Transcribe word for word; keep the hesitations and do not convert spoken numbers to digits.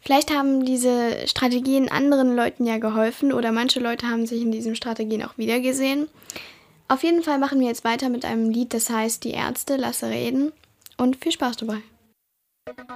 Vielleicht haben diese Strategien anderen Leuten ja geholfen oder manche Leute haben sich in diesen Strategien auch wiedergesehen. Auf jeden Fall machen wir jetzt weiter mit einem Lied, das heißt Die Ärzte, lasse reden und viel Spaß dabei.